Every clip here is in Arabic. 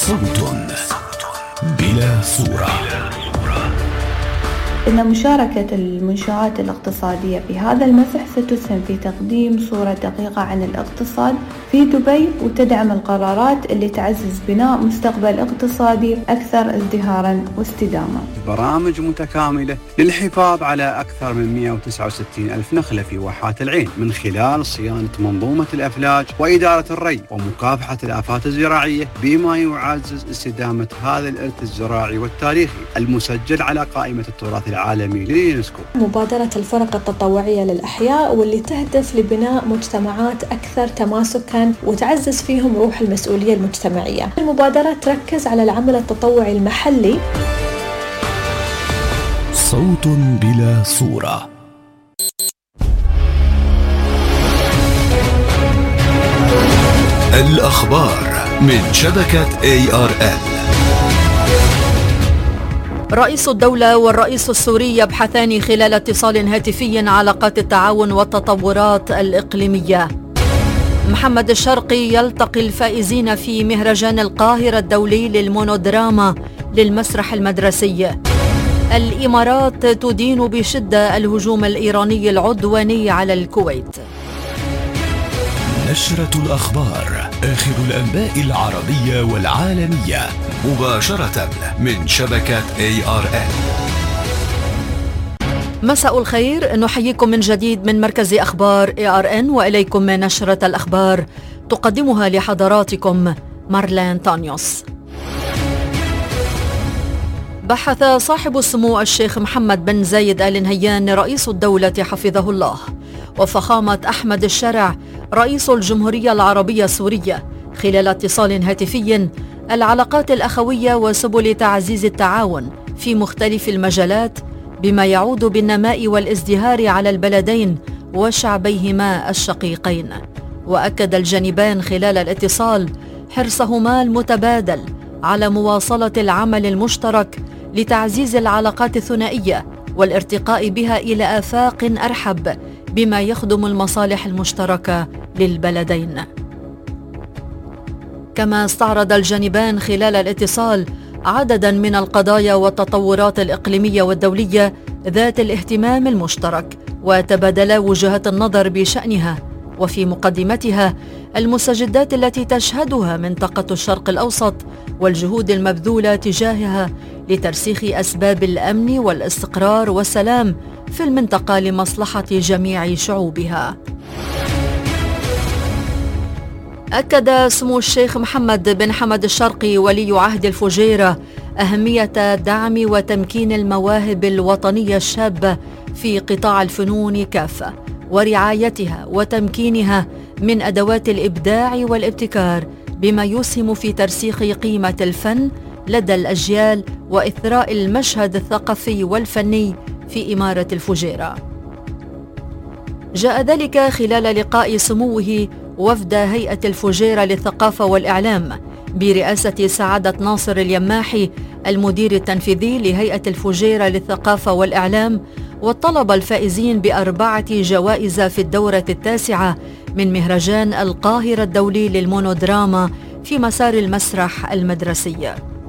صوت بلا صورة. إن مشاركة المنشآت الاقتصادية في هذا المسح ستسهم في تقديم صورة دقيقة عن الاقتصاد في دبي، وتدعم القرارات اللي تعزز بناء مستقبل اقتصادي أكثر ازدهاراً واستدامة. برامج متكاملة للحفاظ على أكثر من 169 ألف نخلة في واحات العين من خلال صيانة منظومة الأفلاج وإدارة الري ومكافحة الآفات الزراعية، بما يعزز استدامة هذا الإرث الزراعي والتاريخي المسجل على قائمة التراث العالمي لليونسكو. مبادرة الفرق التطوعية للأحياء واللي تهدف لبناء مجتمعات أكثر تماسكاً وتعزز فيهم روح المسؤولية المجتمعية. المبادرة تركز على العمل التطوعي المحلي. صوت بلا صورة. الأخبار من شبكة ARN. رئيس الدولة والرئيس السوري يبحثان خلال اتصال هاتفي علاقات التعاون والتطورات الإقليمية. محمد الشرقي يلتقي الفائزين في مهرجان القاهرة الدولي للمونودراما للمسرح المدرسي. الإمارات تدين بشدة الهجوم الإيراني العدواني على الكويت. نشرة الأخبار، آخر الأنباء العربية والعالمية، مباشرة من شبكة ARN. مساء الخير، نحييكم من جديد من مركز أخبار ARN، وإليكم نشرة الأخبار تقدمها لحضراتكم مارلين تانيوس. بحث صاحب السمو الشيخ محمد بن زايد آل نهيان رئيس الدولة حفظه الله وفخامة أحمد الشرع رئيس الجمهورية العربية السورية خلال اتصال هاتفي العلاقات الأخوية وسبل تعزيز التعاون في مختلف المجالات بما يعود بالنماء والازدهار على البلدين وشعبيهما الشقيقين. وأكد الجانبان خلال الاتصال حرصهما المتبادل على مواصلة العمل المشترك لتعزيز العلاقات الثنائية والارتقاء بها إلى آفاق أرحب بما يخدم المصالح المشتركة للبلدين. كما استعرض الجانبان خلال الاتصال عددا من القضايا والتطورات الإقليمية والدولية ذات الاهتمام المشترك، وتبادلا وجهات النظر بشأنها، وفي مقدمتها المستجدات التي تشهدها منطقة الشرق الأوسط والجهود المبذولة تجاهها لترسيخ أسباب الأمن والاستقرار والسلام في المنطقة لمصلحة جميع شعوبها. أكد سمو الشيخ محمد بن حمد الشرقي ولي عهد الفجيرة أهمية دعم وتمكين المواهب الوطنية الشابة في قطاع الفنون كافة، ورعايتها وتمكينها من أدوات الإبداع والابتكار بما يسهم في ترسيخ قيمة الفن لدى الأجيال وإثراء المشهد الثقافي والفني في إمارة الفجيرة. جاء ذلك خلال لقاء سموه وفد هيئة الفجيرة للثقافة والإعلام برئاسة سعادة ناصر اليماحي المدير التنفيذي لهيئة الفجيرة للثقافة والإعلام، والطلب الفائزين ب4 جوائز في الدورة التاسعة من مهرجان القاهرة الدولي للمونودراما في مسار المسرح المدرسي.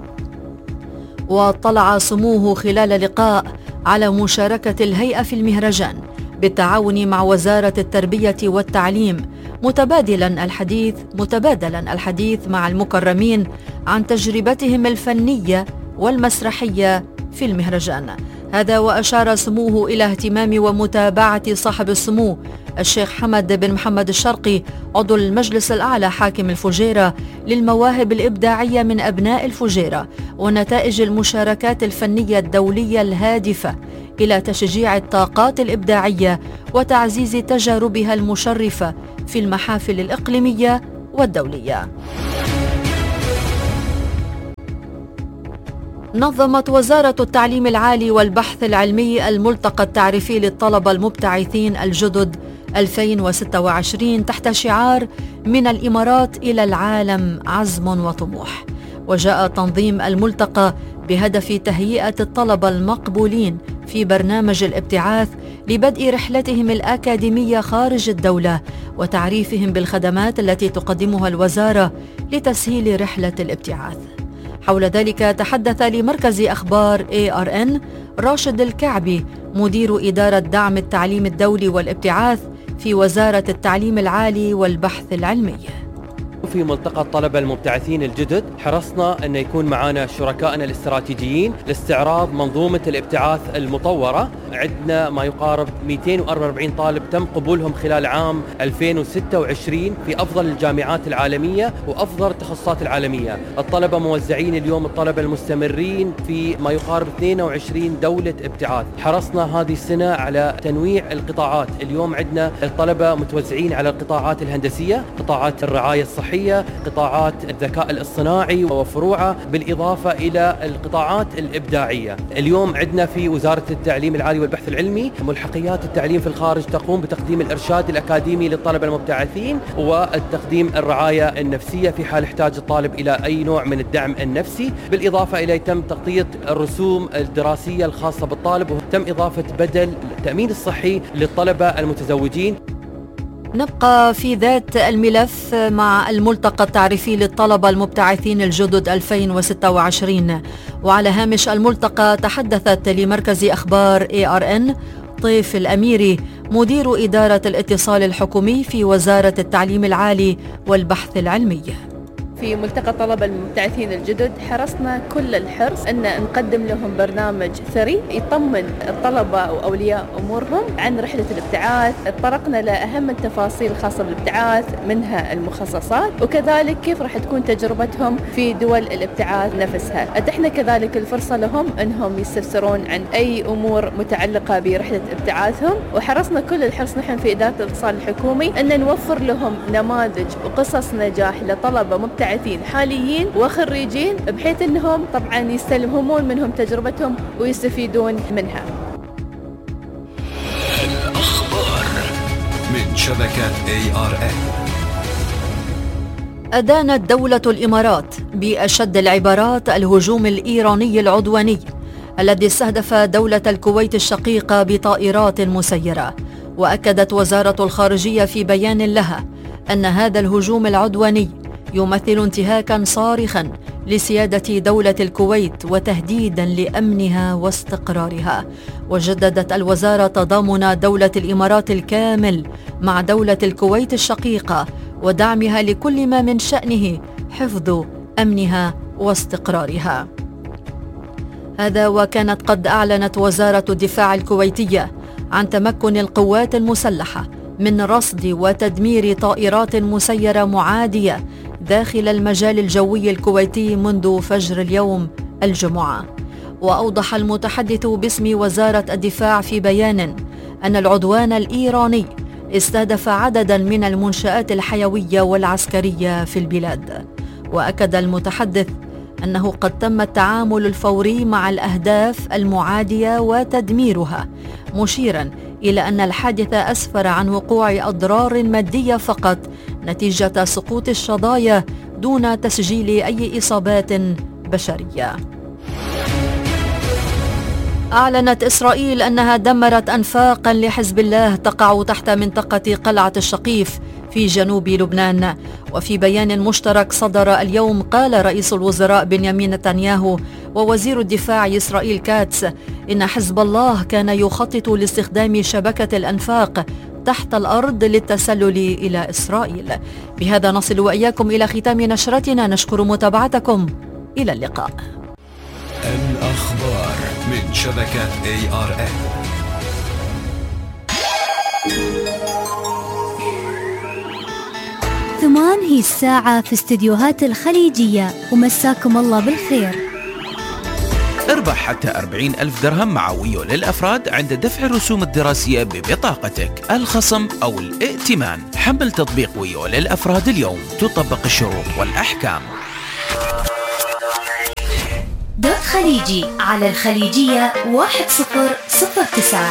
واطلع سموه خلال لقاء على مشاركة الهيئة في المهرجان بالتعاون مع وزارة التربية والتعليم، متبادلا الحديث مع المكرمين عن تجربتهم الفنية والمسرحية في المهرجان. هذا وأشار سموه إلى اهتمام ومتابعة صاحب السمو الشيخ حمد بن محمد الشرقي عضو المجلس الأعلى حاكم الفجيرة للمواهب الإبداعية من أبناء الفجيرة ونتائج المشاركات الفنية الدولية الهادفة إلى تشجيع الطاقات الإبداعية وتعزيز تجاربها المشرفة في المحافل الإقليمية والدولية. نظمت وزارة التعليم العالي والبحث العلمي الملتقى التعريفي للطلبة المبتعثين الجدد 2026 تحت شعار من الإمارات إلى العالم عزم وطموح. وجاء تنظيم الملتقى بهدف تهيئة الطلبة المقبولين في برنامج الابتعاث لبدء رحلتهم الأكاديمية خارج الدولة وتعريفهم بالخدمات التي تقدمها الوزارة لتسهيل رحلة الابتعاث. حول ذلك تحدث لمركز أخبار ARN راشد الكعبي مدير إدارة دعم التعليم الدولي والابتعاث في وزارة التعليم العالي والبحث العلمي. في ملتقى الطلبة المبتعثين الجدد حرصنا أن يكون معنا شركائنا الاستراتيجيين لاستعراض منظومة الابتعاث المطورة. عندنا ما يقارب 244 طالب تم قبولهم خلال عام 2026 في أفضل الجامعات العالمية وأفضل التخصصات العالمية. الطلبة موزعين اليوم، الطلبة المستمرين في ما يقارب 22 دولة ابتعاث. حرصنا هذه السنة على تنويع القطاعات. اليوم عندنا الطلبة متوزعين على القطاعات الهندسية، قطاعات الرعاية الصحية، قطاعات الذكاء الاصطناعي وفروعه، بالإضافة إلى القطاعات الإبداعية. اليوم عندنا في وزارة التعليم العالي والبحث العلمي ملحقيات التعليم في الخارج تقوم بتقديم الإرشاد الأكاديمي للطلبة المبتعثين والتقديم الرعاية النفسية في حال احتاج الطالب إلى أي نوع من الدعم النفسي، بالإضافة إلى يتم تغطية الرسوم الدراسية الخاصة بالطالب، وتم إضافة بدل التأمين الصحي للطلبة المتزوجين. نبقى في ذات الملف مع الملتقى التعريفي للطلبة المبتعثين الجدد 2026. وعلى هامش الملتقى تحدثت لمركز أخبار ARN طيف الأميري مدير إدارة الاتصال الحكومي في وزارة التعليم العالي والبحث العلمي. في ملتقى الطلبة المبتعثين الجدد حرصنا كل الحرص أن نقدم لهم برنامج ثري يطمن الطلبة وأولياء أمورهم عن رحلة الابتعاث. اتطرقنا لأهم التفاصيل الخاصة بالابتعاث، منها المخصصات وكذلك كيف راح تكون تجربتهم في دول الابتعاث نفسها. أتحنا كذلك الفرصة لهم أنهم يستفسرون عن أي أمور متعلقة برحلة ابتعاثهم، وحرصنا كل الحرص نحن في إدارة الاتصال الحكومي أن نوفر لهم نماذج وقصص نجاح لطلبة مبتعثين حاليين وخريجين، بحيث أنهم طبعا يستلهمون منهم تجربتهم ويستفيدون منها. الأخبار من شبكة ARN. أدانت دولة الإمارات بأشد العبارات الهجوم الإيراني العدواني الذي استهدف دولة الكويت الشقيقة بطائرات مسيرة. وأكدت وزارة الخارجية في بيان لها أن هذا الهجوم العدواني يمثل انتهاكا صارخا لسيادة دولة الكويت وتهديدا لأمنها واستقرارها. وجددت الوزارة تضامن دولة الإمارات الكامل مع دولة الكويت الشقيقة ودعمها لكل ما من شأنه حفظ أمنها واستقرارها. هذا وكانت قد أعلنت وزارة الدفاع الكويتية عن تمكن القوات المسلحة من رصد وتدمير طائرات مسيرة معادية داخل المجال الجوي الكويتي منذ فجر اليوم الجمعة. وأوضح المتحدث باسم وزارة الدفاع في بيان أن العدوان الإيراني استهدف عددا من المنشآت الحيوية والعسكرية في البلاد. وأكد المتحدث أنه قد تم التعامل الفوري مع الأهداف المعادية وتدميرها، مشيرا إلى أن الحادث أسفر عن وقوع أضرار مادية فقط نتيجة سقوط الشظايا دون تسجيل أي إصابات بشرية. أعلنت إسرائيل أنها دمرت أنفاقا لحزب الله تقع تحت منطقة قلعة الشقيف في جنوب لبنان. وفي بيان مشترك صدر اليوم قال رئيس الوزراء بنيامين نتنياهو ووزير الدفاع إسرائيل كاتس إن حزب الله كان يخطط لاستخدام شبكة الأنفاق تحت الأرض للتسلل إلى إسرائيل. بهذا نصل وإياكم إلى ختام نشرتنا، نشكر متابعتكم، إلى اللقاء. الأخبار من شبكة ARN. ثمان هي الساعة في استديوهات الخليجية، ومساكم الله بالخير. اربح حتى 40,000 درهم مع ويو للأفراد عند دفع الرسوم الدراسية ببطاقتك، الخصم أو الائتمان. حمل تطبيق ويو للأفراد اليوم، تطبق الشروط والأحكام. دوت خليجي على الخليجية 1009.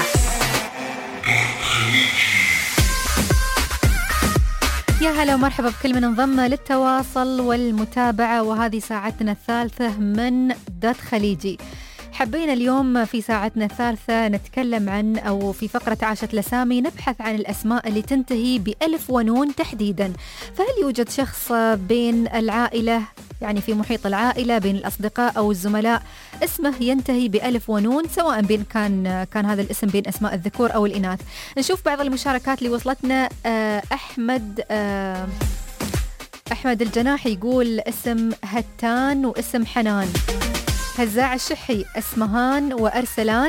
يا هلا ومرحبا بكل من انضم للتواصل والمتابعة، وهذه ساعتنا الثالثة من دوت خليجي. حبينا اليوم في ساعتنا الثالثة نتكلم عن، أو في فقرة عاشت الأسامي، نبحث عن الأسماء اللي تنتهي بألف ونون تحديدا. فهل يوجد شخص بين العائلة، يعني في محيط العائلة، بين الأصدقاء أو الزملاء، اسمه ينتهي بألف ونون، سواء كان هذا الاسم بين أسماء الذكور أو الإناث. نشوف بعض المشاركات اللي وصلتنا. أحمد الجناحي يقول اسم هتان واسم حنان. هزاع الشحي اسمهان وأرسلان.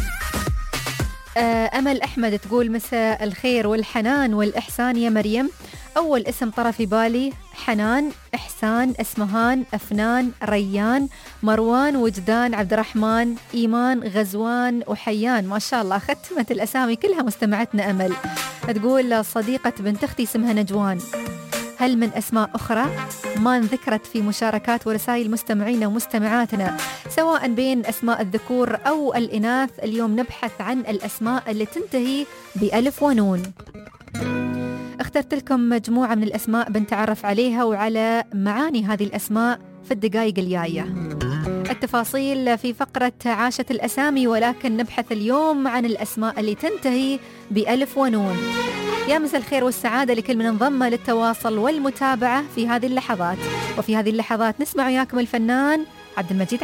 أمل أحمد تقول مساء الخير والحنان والإحسان يا مريم. أول اسم طرى في بالي حنان، إحسان، اسمهان، أفنان، ريان، مروان، وجدان، عبد الرحمن، إيمان، غزوان وحيان. ما شاء الله ختمت الأسامي كلها مستمعتنا أمل. تقول صديقة بنت أختي اسمها نجوان. هل من أسماء أخرى ما انذكرت في مشاركات ورسائل مستمعينا ومستمعاتنا سواء بين أسماء الذكور أو الإناث؟ اليوم نبحث عن الأسماء اللي تنتهي بألف ونون. اخترت لكم مجموعة من الأسماء بنتعرف عليها وعلى معاني هذه الأسماء في الدقائق الجاية. التفاصيل في فقرة عاشة الأسامي، ولكن نبحث اليوم عن الأسماء اللي تنتهي بألف ونون. يا مساء الخير والسعادة لكل من انضم للتواصل والمتابعة في هذه اللحظات. وفي هذه اللحظات نسمع وياكم الفنان عبد المجيد